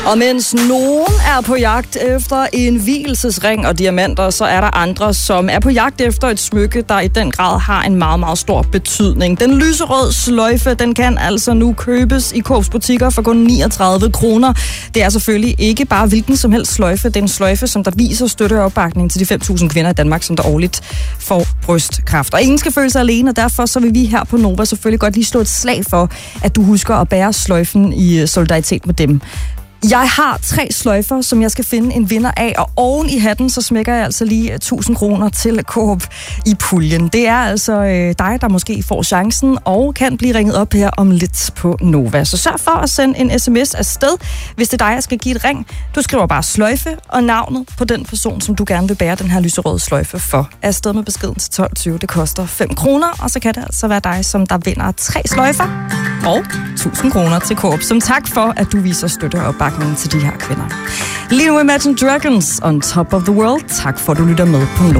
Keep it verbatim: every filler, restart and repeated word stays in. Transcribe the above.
Og mens nogen er på jagt efter en vielsesring og diamanter, så er der andre, som er på jagt efter et smykke, der i den grad har en meget, meget stor betydning. Den lyserød sløjfe, den kan altså nu købes i Coops butikker for kun niogtredive kroner. Det er selvfølgelig ikke bare hvilken som helst sløjfe. Det er en sløjfe, som der viser støtte og opbakning til de fem tusind kvinder i Danmark, som der årligt får brystkræft. Og ingen skal føle sig alene, og derfor så vil vi her på Nova selvfølgelig godt lige slå et slag for, at du husker at bære sløjfen i solidaritet med dem. Jeg har tre sløjfer, som jeg skal finde en vinder af, og oven i hatten, så smækker jeg altså lige tusind kroner til Coop i puljen. Det er altså øh, dig, der måske får chancen og kan blive ringet op her om lidt på Nova. Så sørg for at sende en sms afsted, hvis det er dig, jeg skal give et ring. Du skriver bare sløjfe og navnet på den person, som du gerne vil bære den her lyserøde sløjfe for. Afsted med beskeden til tolv tyve. Det koster fem kroner, og så kan det altså være dig, som der vinder tre sløjfer og tusind kroner til Coop. Som tak for, at du viser støtte og opbakning til de her kvinder. Lige nu Imagine Dragons, On Top of the World. Tak for, at du lytter med på Nova.